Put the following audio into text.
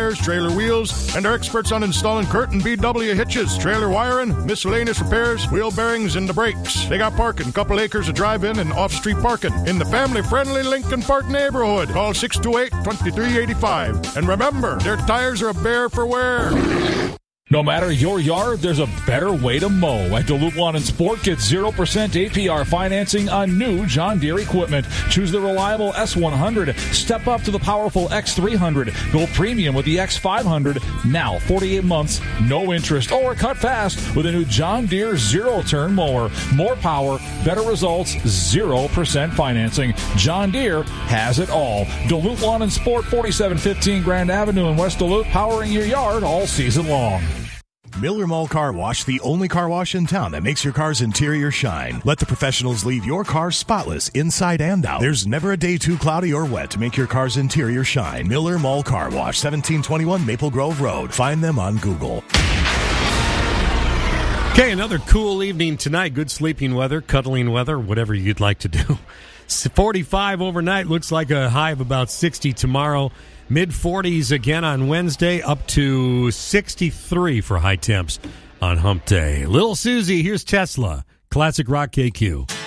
tires, trailer wheels, and are experts on installing Curtin BW hitches, trailer wiring, miscellaneous repairs, wheel bearings, and the brakes. They got parking, couple acres of drive-in and off-street parking in the family-friendly Lincoln Park neighborhood. Call 628-2385. And remember, their tires are a bear for wear. No matter your yard, there's a better way to mow. At Duluth Lawn and Sport, get 0% APR financing on new John Deere equipment. Choose the reliable S100. Step up to the powerful X300. Go premium with the X500. Now, 48 months, no interest. Or cut fast with a new John Deere zero-turn mower. More power, better results, 0% financing. John Deere has it all. Duluth Lawn and Sport, 4715 Grand Avenue in West Duluth, powering your yard all season long. Miller Mall Car Wash, the only car wash in town that makes your car's interior shine. Let the professionals leave your car spotless inside and out. There's never a day too cloudy or wet to make your car's interior shine. Miller Mall Car Wash, 1721 Maple Grove Road. Find them on Google. Okay, another cool evening tonight. Good sleeping weather, cuddling weather, whatever you'd like to do. 45 overnight, looks like a high of about 60 tomorrow. Mid-40s again on Wednesday, up to 63 for high temps on Hump Day. Little Susie, here's Tesla, Classic Rock KQ.